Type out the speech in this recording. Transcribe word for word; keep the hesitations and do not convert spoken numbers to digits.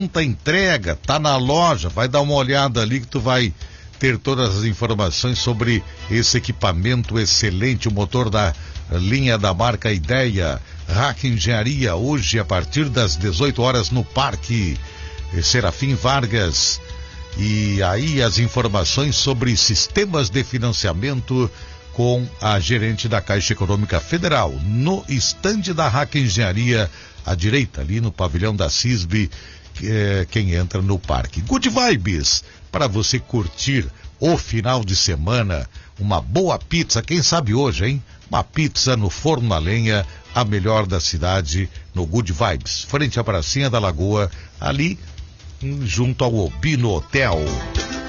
pronta entrega, tá na loja, vai dar uma olhada ali que tu vai ter todas as informações sobre esse equipamento excelente, o motor da linha da marca Ideia. Hack Engenharia, hoje a partir das dezoito horas no Parque Serafim Vargas. E aí as informações sobre sistemas de financiamento com a gerente da Caixa Econômica Federal, no estande da Hack Engenharia, à direita, ali no pavilhão da CISB, é, quem entra no parque. Good Vibes, para você curtir o final de semana, uma boa pizza, quem sabe hoje, hein? Uma pizza no forno a lenha, a melhor da cidade, no Good Vibes, frente à pracinha da Lagoa, ali junto ao Obino Hotel.